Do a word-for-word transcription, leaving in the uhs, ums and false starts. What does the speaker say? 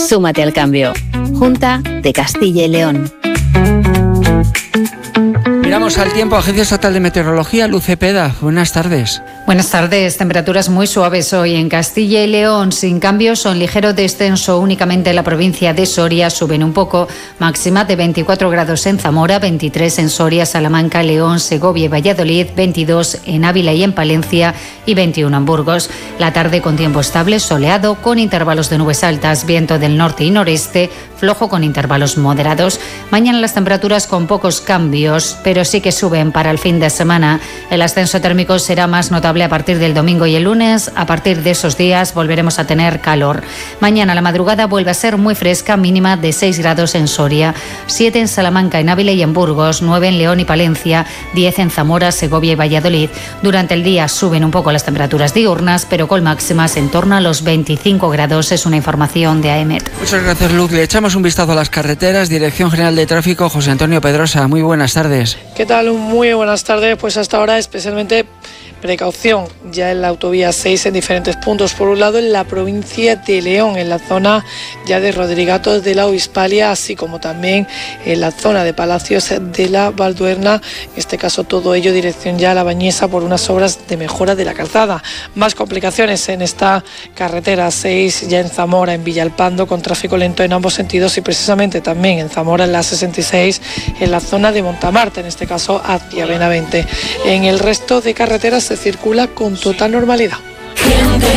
Súmate al cambio. Junta de Castilla y León. Miramos al tiempo. Agencia Estatal de Meteorología, Luz Cepeda. Buenas tardes. Buenas tardes. Temperaturas muy suaves hoy en Castilla y León. Sin cambios, son ligero descenso únicamente en la provincia de Soria. Suben un poco. Máxima de veinticuatro grados en Zamora, veintitrés en Soria, Salamanca, León, Segovia y Valladolid, veintidós en Ávila y en Palencia y veintiuno en Burgos. La tarde con tiempo estable, soleado, con intervalos de nubes altas, viento del norte y noreste, flojo con intervalos moderados. Mañana las temperaturas con pocos cambios, pero sí que suben para el fin de semana. El ascenso térmico será más notable a partir del domingo y el lunes. A partir de esos días volveremos a tener calor. Mañana la madrugada vuelve a ser muy fresca, mínima de seis grados en Soria, siete en Salamanca, en Ávila y en Burgos, nueve en León y Palencia, diez en Zamora, Segovia y Valladolid. Durante el día suben un poco las temperaturas diurnas, pero con máximas en torno a los veinticinco grados. Es una información de AEMET. Muchas gracias, Luz. Le echamos un vistazo a las carreteras. Dirección General de Tráfico, José Antonio Pedrosa. Muy buenas tardes. ¿Qué tal? Muy buenas tardes. Pues hasta ahora especialmente precaución ya en la autovía seis en diferentes puntos. Por un lado en la provincia de León, en la zona ya de Rodrigatos de la Obispalia, así como también en la zona de Palacios de la Valduerna. En este caso todo ello dirección ya a La Bañesa por unas obras de mejora de la calzada. Más complicaciones en esta carretera seis ya en Zamora, en Villalpando, con tráfico lento en ambos sentidos, y precisamente también en Zamora en la sesenta y seis en la zona de Montamarte, en este caso hacia Benavente. En el resto de carreteras se circula con total normalidad.